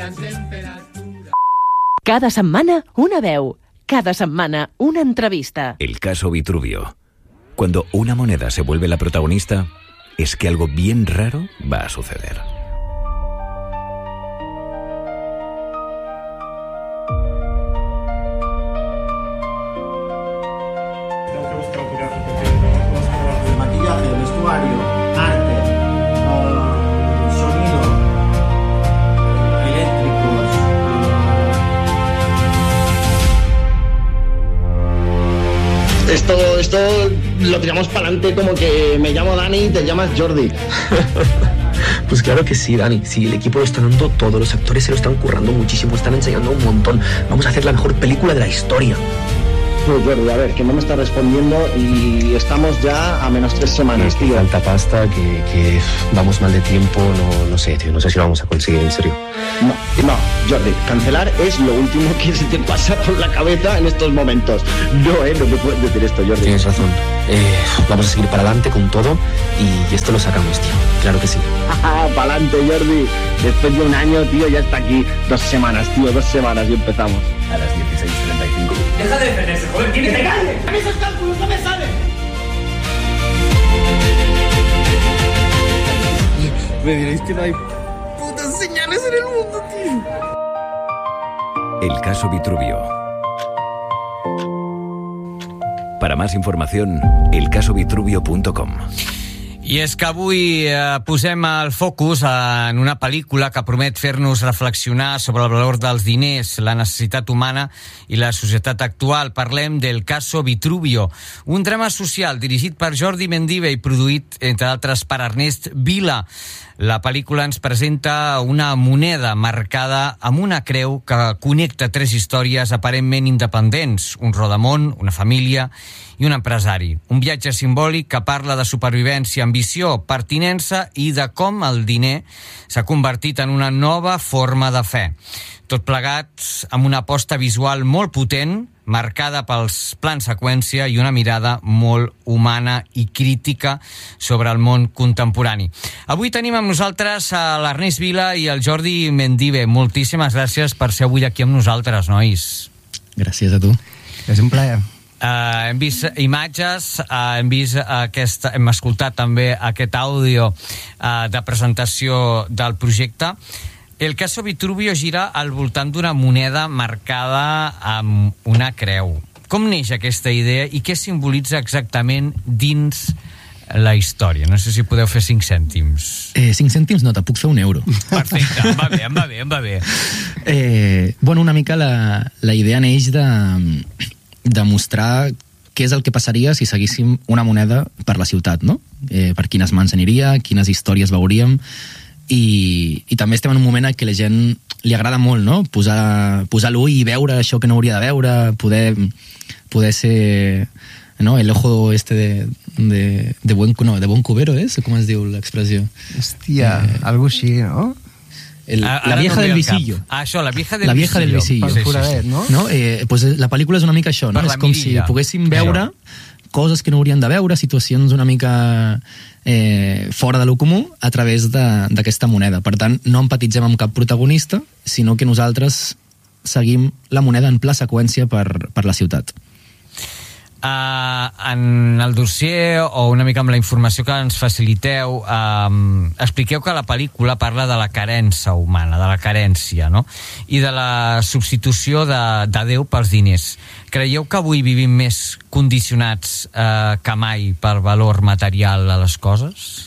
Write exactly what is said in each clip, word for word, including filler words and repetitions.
Cada setmana una veu, cada setmana una entrevista. El caso Vitruvio. Cuando una moneda se vuelve la protagonista, es que algo bien raro va a suceder. Esto, esto lo tiramos para adelante como que me llamo Dani y te llamas Jordi. Pues claro que sí, Dani. Sí, el equipo lo está dando todo. Los actores se lo están currando muchísimo, están enseñando un montón. Vamos a hacer la mejor película de la historia. Pues Jordi, a ver, que no me está respondiendo y estamos ya a menos tres semanas, tío. Tanta pasta, que, que vamos mal de tiempo, no, no sé, tío, no sé si lo vamos a conseguir, en serio. No, no, Jordi, cancelar es lo último que se te pasa por la cabeza en estos momentos. No, eh, no me puedes decir esto, Jordi. Tienes razón. Eh, vamos a seguir para adelante con todo y esto lo sacamos, tío. Claro que sí. Para adelante, Jordi. Después de un año, tío, ya está aquí. Dos semanas, tío, dos semanas y empezamos. A las dieciséis treinta y cinco. Deja de defenderse, joder, ¿quién te calle? A mí esos cálculos no me salen. Me diréis que no hay putas señales en el mundo, tío. El caso Vitruvio. Para más información, el caso vitruvio punto com. I és que avui eh, posem el focus en una pel·lícula que promet fer-nos reflexionar sobre el valor dels diners, la necessitat humana i la societat actual. Parlem del caso Vitruvio, un drama social dirigit per Jordi Mendive i produït, entre altres, per Ernest Vila. La pel·lícula ens presenta una moneda marcada amb una creu que connecta tres històries aparentment independents, un rodamón, una família i un empresari. Un viatge simbòlic que parla de supervivència, ambició, pertinença i de com el diner s'ha convertit en una nova forma de fe. Tot plegat amb una aposta visual molt potent, marcada pels plans seqüència i una mirada molt humana i crítica sobre el món contemporani. Avui tenim amb nosaltres a l'Ernest Vila i el Jordi Mendive. Moltíssimes gràcies per ser avui aquí amb nosaltres, nois. Gràcies a tu. És un plaer. Uh, hem vist imatges, uh, hem vist aquesta, hem escoltat també aquest àudio uh, de presentació del projecte. El caso Vitruvio gira al voltant d'una moneda marcada amb una creu. Com neix aquesta idea i què simbolitza exactament dins la història? No sé si podeu fer cinc cèntims. Eh, cinc cèntims no, te puc fer un euro. Perfecte, em va bé, em va bé, em va bé. Eh, bueno, una mica la, la idea neix de, de mostrar què és el que passaria si seguíssim una moneda per la ciutat, no? Eh, per quines mans aniria, quines històries veuríem. I, i també estem en un moment en què la gent li agrada molt, no? Posar, posar l'ull i veure això que no hauria de veure, poder, poder ser, no? El ojo este de, de, de, buen, no, de buen cubero, ¿eh? Com es diu l'expressió? Hòstia, eh, algo així, no? El, a, la vieja no del visillo. Ah, això, la vieja del la vieja visillo. Del visillo. Per foradet, no? no? Eh, pues la pel·lícula és una mica això, no? És com si poguéssim veure coses que no hauríem de veure, situacions una mica eh, fora de lo comú a través d'aquesta moneda. Per tant, no empatitzem amb cap protagonista, sinó que nosaltres seguim la moneda en pla seqüència per, per la ciutat. Uh, en el dossier o una mica amb la informació que ens faciliteu, uh, expliqueu que la pel·lícula parla de la carença humana, de la carència, no? I de la substitució de, de Déu pels diners. Creieu que avui vivim més condicionats uh, que mai per valor material a les coses?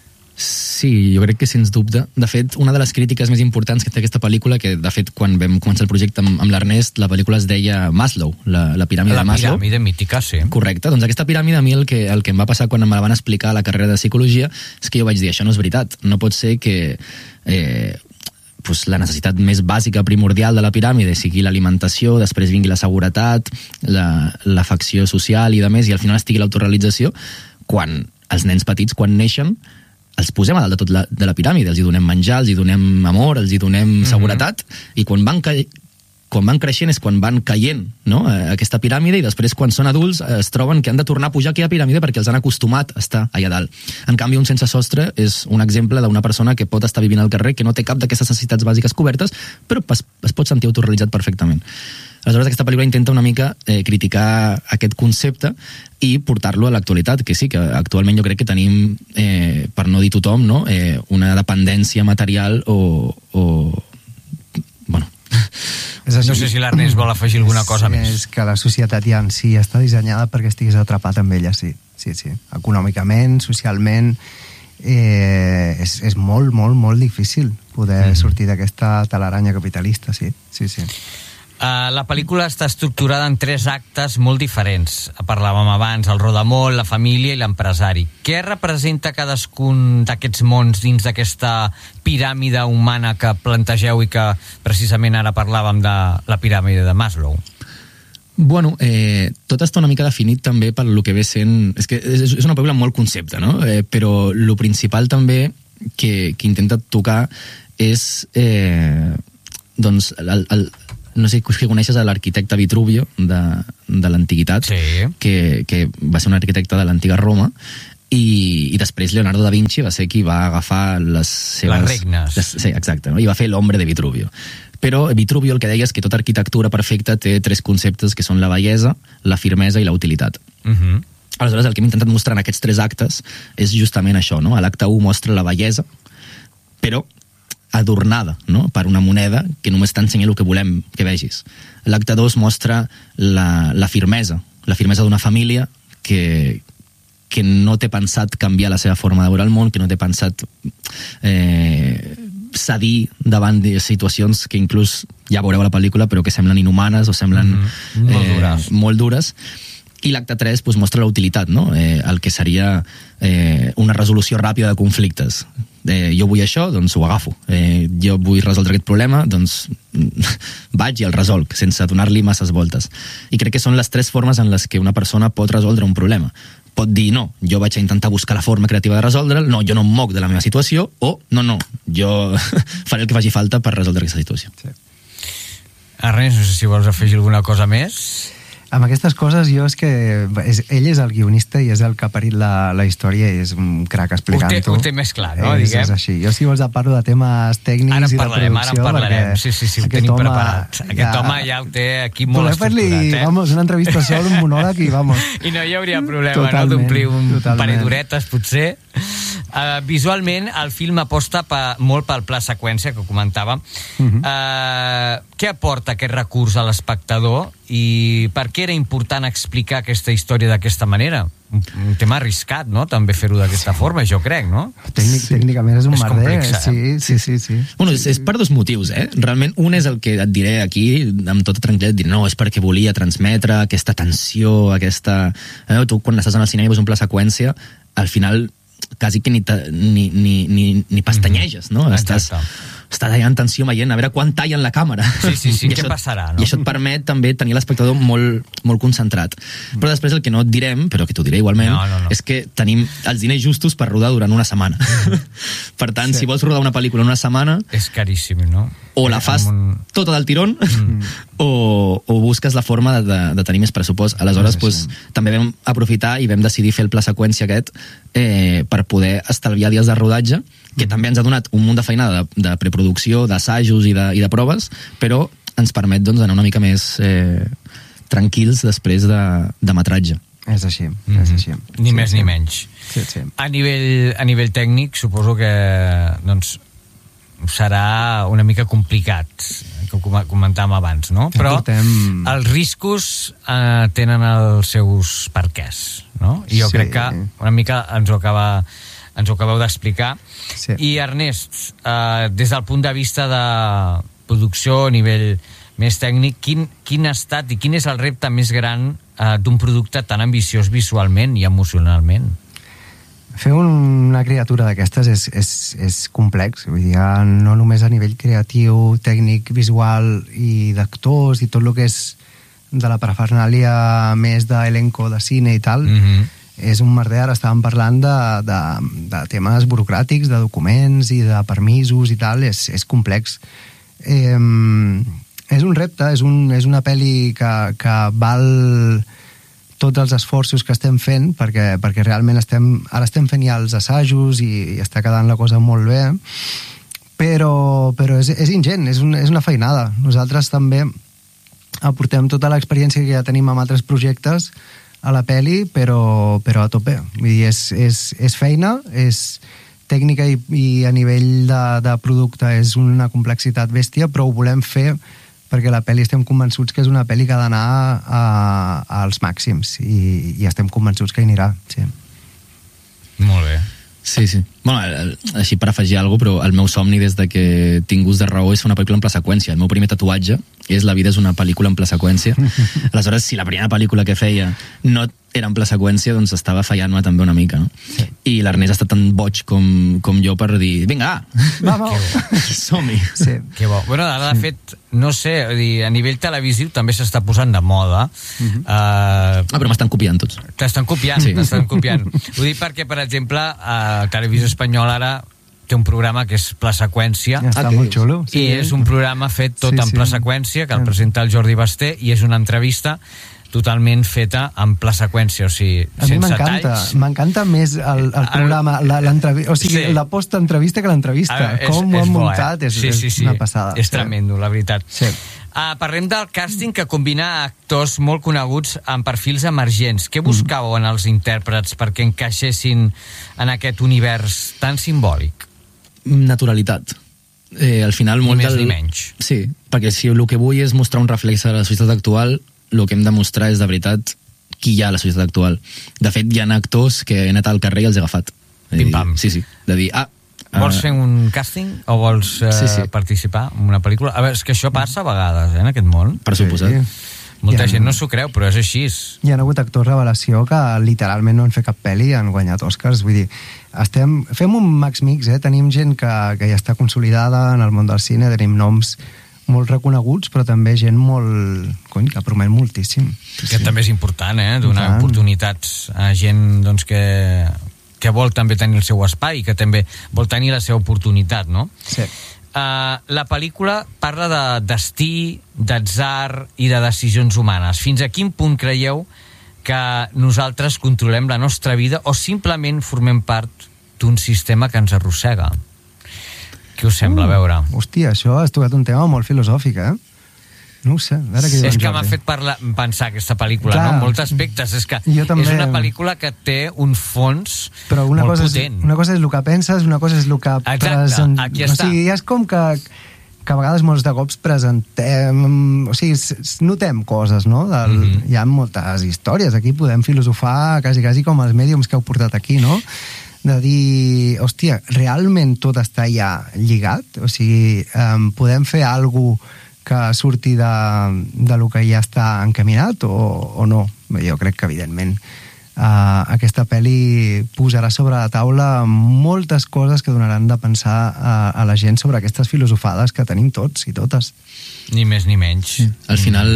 Sí, jo crec que sens dubte. De fet, una de les crítiques més importants que té aquesta pel·lícula, que de fet quan vam començar el projecte amb, amb l'Ernest, la pel·lícula es deia Maslow, la, la piràmide la de Maslow. La piràmide mítica, sí. Correcte. Doncs aquesta piràmide a mi el que, el que em va passar quan me la van explicar a la carrera de psicologia és que jo vaig dir, això no és veritat. No pot ser que eh, pues, la necessitat més bàsica, primordial de la piràmide sigui l'alimentació, després vingui la seguretat, l'afecció social i de més, i al final estigui l'autorealització, quan els nens petits, quan neixen, els posem a dalt de tot la, de la piràmide, els hi donem menjar, els hi donem amor, els hi donem seguretat, mm-hmm. i quan van ca quan van creixent és quan van caient, no?, aquesta piràmide, i després quan són adults es troben que han de tornar a pujar aquella piràmide perquè els han acostumat a estar allà dalt. En canvi, un sense sostre és un exemple d'una persona que pot estar vivint al carrer, que no té cap d'aquestes necessitats bàsiques cobertes, però es, es pot sentir autorrealitzat perfectament. Aleshores, aquesta pel·lícula intenta una mica eh, criticar aquest concepte i portar-lo a l'actualitat, que sí, que actualment jo crec que tenim, eh, per no dir tothom, no?, eh, una dependència material o... o bueno... No sé si l'Ernest vol afegir alguna cosa és, més. És que la societat ja en si està dissenyada perquè estiguis atrapat amb ella, sí. Sí, sí. Econòmicament, socialment, eh, és, és molt, molt, molt difícil poder mm. sortir d'aquesta telaranya capitalista, sí. Sí, sí. Uh, la pel·lícula està estructurada en tres actes molt diferents. Parlàvem abans, el rodamón, la família i l'empresari. Què representa cadascun d'aquests mons dins d'aquesta piràmide humana que plantegeu i que precisament ara parlàvem de la piràmide de Maslow? Bueno, eh, tot està una mica definit també per lo que ve sent... És que és, és una pel·lícula molt concepte, no? Eh, però lo principal també que, que intenta tocar és... Eh, doncs, el, el, no sé si coneixes l'arquitecte Vitruvio de, de l'antiguitat, sí. que, que va ser un arquitecte de l'antiga Roma, i, i després Leonardo da Vinci va ser qui va agafar les seves... Les regnes. Les, sí, exacte, no? I va fer l'Hombre de Vitruvio. Però Vitruvio el que deia és que tota arquitectura perfecta té tres conceptes que són la bellesa, la firmesa i la utilitat. Uh-huh. Aleshores, el que hem intentat mostrar en aquests tres actes és justament això, no? L'acte u mostra la bellesa, però adornada, no?, per una moneda que només t'ensenya el que volem que vegis. L'acte dos mostra la, la firmesa, la firmesa d'una família que, que no té pensat canviar la seva forma de veure el món, que no té pensat eh, cedir davant de situacions que inclús, ja veureu a la pel·lícula, però que semblen inhumanes o semblen mm-hmm. molt, eh, dures. molt dures. I l'acte tres pues, mostra la utilitat, no? Eh, el que seria eh, una resolució ràpida de conflictes. Eh, jo vull això, doncs ho agafo. Eh, jo vull resoldre aquest problema, doncs vaig i el resolc, sense donar-li masses voltes. I crec que són les tres formes en les que una persona pot resoldre un problema. Pot dir, no, jo vaig a intentar buscar la forma creativa de resoldre'l, no, jo no em moc de la meva situació, o, no, no, jo faré el que faci falta per resoldre aquesta situació. Sí. Ernest, no sé si vols afegir alguna cosa més. Amb aquestes coses jo és que és, ell és el guionista i és el que ha parit la, la història i és un crac explicant-ho. Ho té, ho té més clar, no? És, Diguem. és així. Jo si vols parlo de temes tècnics ara i de parlarem, producció. Ara en parlarem, sí, sí, sí, ho tenim home, preparat. Aquest ja... home ja ho té aquí molt estructurat. Eh? Vamos, una entrevista sol, un monòleg i vamos. I no hi hauria problema, totalment, no? D'omplir un totalment. parell d'horetes, potser. Uh, visualment, el film aposta pa, molt pel pla seqüència, que comentàvem. Uh-huh. Uh, què aporta aquest recurs a l'espectador i per què era important explicar aquesta història d'aquesta manera? Un, un tema arriscat, no?, també fer-ho d'aquesta sí. forma, jo crec, no? Tècnic, sí. Tècnicament és un és merder. Complex, eh? Sí, sí, sí, sí. Bueno, sí, és, és per dos motius, eh? Realment, un és el que et diré aquí, amb tota tranquil·litat, diré, no, és perquè volia transmetre aquesta tensió, aquesta... Eh, tu, quan estàs en el cinema i veus un pla seqüència, al final quasi que ni, ta, ni, ni, ni, ni pestanyeges, no? Estàs, estàs allà en tensió veient a veure quan tallen la càmera. Sí, sí, sí, I què això, passarà, no? I això et permet també tenir l'espectador molt, molt concentrat. Mm. Però després el que no et direm, però que t'ho diré igualment, no, no, no. és que tenim els diners justos per rodar durant una setmana. Mm. Per tant, sí. si vols rodar una pel·lícula en una setmana... És caríssim, no? O la fas un... tota del tirón, mm. o, o busques la forma de, de, de tenir més pressupost. Aleshores, sí, pues, sí. també vam aprofitar i vam decidir fer el pla seqüència aquest eh, per poder estalviar dies de rodatge, que mm. també ens ha donat un munt de feina de, de preproducció, d'assajos i de, i de proves, però ens permet doncs, anar una mica més eh, tranquils després de, de metratge. És així, mm-hmm. és així. Ni sí, més sí. ni menys. Sí, sí. A nivell, a nivell tècnic, suposo que doncs, serà una mica complicat, que comentàvem abans, no? Però portem... els riscos eh, tenen els seus perquès, no? I jo sí. crec que una mica ens ho, acaba, ens ho acabeu d'explicar. Sí. I Ernest, eh, des del punt de vista de producció a nivell més tècnic, quin, quin ha estat i quin és el repte més gran eh, d'un producte tan ambiciós visualment i emocionalment? Fer una criatura d'aquestes és, és, és complex, vull dir, no només a nivell creatiu, tècnic, visual i d'actors i tot el que és de la parafernàlia més d'elenco de cine i tal, mm-hmm. és un merder. Ara estàvem parlant de, de, de temes burocràtics, de documents i de permisos i tal, és, és complex. Eh, és un repte, és, un, és una pel·li que, que val tots els esforços que estem fent, perquè, perquè realment estem, ara estem fent ja els assajos i, i està quedant la cosa molt bé, però, però és, és ingent, és, un, és una feinada. Nosaltres també aportem tota l'experiència que ja tenim amb altres projectes a la peli, però, però a tope. Vull dir, és, és, és feina, és tècnica i, i a nivell de, de producte és una complexitat bèstia, però ho volem fer perquè la pel·li estem convençuts que és una pel·li que ha d'anar a, als màxims i, i estem convençuts que hi anirà, sí. Molt bé. Sí, sí. Bueno, així per afegir alguna cosa, però el meu somni des de que tinc gust de raó és fer una pel·lícula en pla seqüència. El meu primer tatuatge és La vida és una pel·lícula en pla seqüència. Aleshores, si la primera pel·lícula que feia no era en pla seqüència, doncs estava fallant-me també una mica, no? Sí. I l'Ernest està tan boig com, com jo per dir, vinga, vamos, som-hi. Sí. Que bo. Bueno, ara, de fet, no sé, a nivell televisiu també s'està posant de moda. Uh-huh. uh, ah, però m'estan copiant tots. T'estan copiant, sí. t'estan copiant. Ho dic perquè, per exemple, a Televisió Espanyola ara té un programa que és Pla Seqüència. Ja està ah, molt xulo. Sí, I és un programa fet tot sí, en Pla Seqüència, que el presenta el Jordi Basté, i és una entrevista totalment feta en pla seqüència, o sigui, a mi sense m'encanta, talls. M'encanta més el, el programa, l'entrevista, o sigui, sí. la post-entrevista que l'entrevista. Com ho han muntat, és, sí, sí, sí. és una passada. És sí. tremendo, la veritat. Sí. Uh, parlem del càsting que combina actors molt coneguts amb perfils emergents. Què buscàveu en els intèrprets perquè encaixessin en aquest univers tan simbòlic? Naturalitat. Eh, al final, molt ni més del... ni menys. Sí, perquè si el que vull és mostrar un reflex de la societat actual, el que hem de mostrar és de veritat qui hi ha a la societat actual. De fet, hi ha actors que he anat al carrer i els he agafat. Pim-pam. Sí, sí. De dir, ah... Vols fer un càsting o vols uh, sí, sí. participar en una pel·lícula? A veure, és que això passa a vegades, eh, en aquest món. Per suposat. Sí. Molta ha, gent no s'ho creu, però és així. Hi ha hagut actors revelació que literalment no han fet cap pel·li i han guanyat Oscars. Vull dir, estem, fem un max mix, eh? Tenim gent que, que ja està consolidada en el món del cine, tenim noms molt reconeguts, però també gent molt... Cony, que promet moltíssim. Que sí. també és important, eh? Donar Tant. oportunitats a gent doncs, que, que vol també tenir el seu espai, que també vol tenir la seva oportunitat, no? Sí. Uh, la pel·lícula parla de destí, d'atzar i de decisions humanes. Fins a quin punt creieu que nosaltres controlem la nostra vida o simplement formem part d'un sistema que ens arrossega? Què us sembla, a veure? Uh, hòstia, això has tocat un tema molt filosòfic, eh? No ho sé. A veure què és que m'ha fet parlar, pensar aquesta pel·lícula, Clar, no? En molts aspectes. És que també... és una pel·lícula que té un fons Però una molt cosa potent. És, una cosa és el que penses, una cosa és el que... Exacte, present... aquí o està. sigui, és com que, que a vegades molts de cops presentem... O sigui, notem coses, no? Del... Mm-hmm. Hi ha moltes històries. Aquí podem filosofar quasi, quasi com els mèdiums que heu portat aquí, no? De dir, hòstia, realment tot està ja lligat? O sigui, um, podem fer alguna cosa que surti de, de lo que ja està encaminat o, o no? Jo crec que, evidentment, uh, aquesta pel·li posarà sobre la taula moltes coses que donaran de pensar a, a la gent sobre aquestes filosofades que tenim tots i totes. Ni més ni menys. Sí. Al final,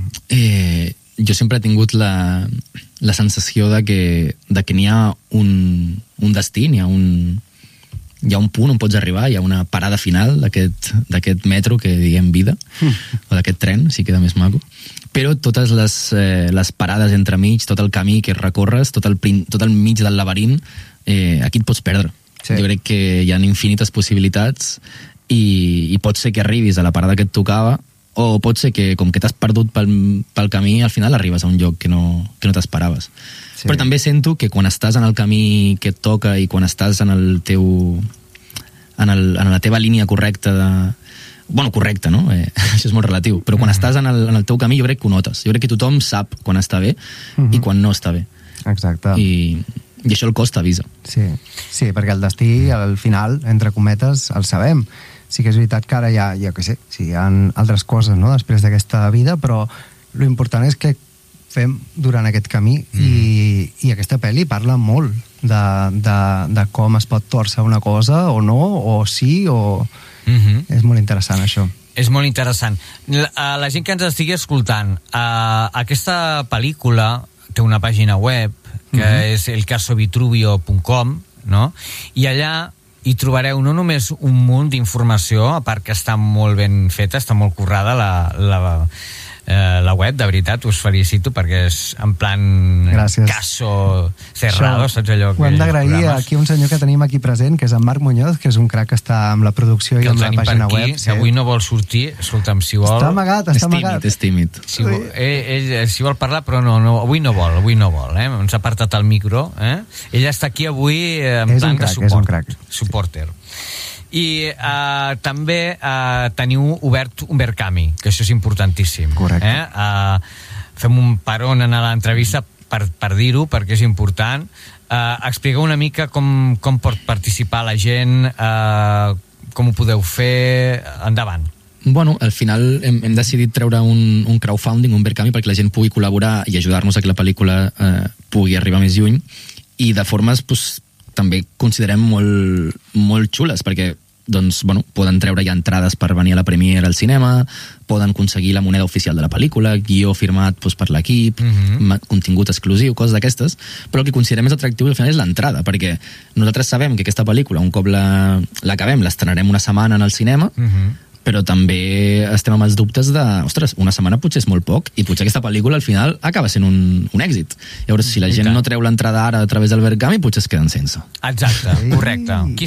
eh, jo sempre he tingut la, la sensació de que, de que n'hi ha un, un destí, n'hi ha un... hi ha un punt on pots arribar, hi ha una parada final d'aquest metro que diguem vida, mm. o d'aquest tren, si queda més maco, però totes les, eh, les parades entremig, tot el camí que recorres, tot el, tot el mig del laberint, eh, aquí et pots perdre. Sí. Jo crec que hi ha infinites possibilitats i, i pot ser que arribis a la parada que et tocava, o pot ser que, com que t'has perdut pel, pel camí, al final arribes a un lloc que no, que no t'esperaves. Sí. Però també sento que quan estàs en el camí que et toca i quan estàs en el teu en, el, en la teva línia correcta de... Bueno, correcta, no? Eh, això és molt relatiu. Però quan mm. estàs en el, en el teu camí jo crec que ho notes. Jo crec que tothom sap quan està bé mm-hmm. i quan no està bé. Exacte. I, i això el cos t'avisa. Sí. sí, perquè el destí, al final, entre cometes, el sabem. Sí que és veritat que ara hi ha, jo què sé, sí, hi ha altres coses, no?, després d'aquesta vida, però lo important és que fem durant aquest camí mm. i, i aquesta pel·li parla molt de, de, de com es pot torcer una cosa o no, o sí, o... Mm-hmm. És molt interessant, això. És molt interessant. La, la gent que ens estigui escoltant, uh, aquesta pel·lícula té una pàgina web que mm-hmm. és el caso vitruvio punt com, no? I allà hi trobareu no només un munt d'informació, a part que està molt ben feta, està molt currada la, la, eh, la web, de veritat, us felicito, perquè és en plan Gràcies. caso cerrado, Això, saps allò? Ho hem d'agrair aquí un senyor que tenim aquí present, que és en Marc Muñoz, que és un crac que està amb la producció que i amb la pàgina aquí, web. Si avui no vol sortir, escolta'm, si vol... Està amagat, està amagat. És tímid, Si vol, ell, ell, si vol parlar, però no, no, avui no vol, avui no vol, eh? Ens ha apartat el micro, eh? Ell està aquí avui eh, en És plan un crac, de suport, és un crac. supporter. I eh, també eh, teniu obert un Verkami, que això és importantíssim. Correcte. Eh? Eh, fem un paron en l'entrevista per, per dir-ho, perquè és important. Eh, expliqueu una mica com, com pot participar la gent, eh, com ho podeu fer, endavant. Bueno, al final hem, hem decidit treure un, un crowdfunding, un Verkami, perquè la gent pugui col·laborar i ajudar-nos a que la pel·lícula eh, pugui arribar més lluny, i de formes pues, també considerem molt, molt xules, perquè doncs, bueno, poden treure ja entrades per venir a la premiere al cinema, poden aconseguir la moneda oficial de la pel·lícula, guió firmat doncs, per l'equip, mm-hmm. contingut exclusiu, coses d'aquestes, però el que considerem més atractiu al final és l'entrada, perquè nosaltres sabem que aquesta pel·lícula, un cop la, l'acabem, l'estrenarem una setmana en el cinema, mm-hmm. però també estem amb els dubtes de, ostres, una setmana potser és molt poc, i potser aquesta pel·lícula al final acaba sent un, un èxit. Llavors, si la gent no treu l'entrada ara a través del Verkami, potser es queden sense. Exacte, correcte. Qui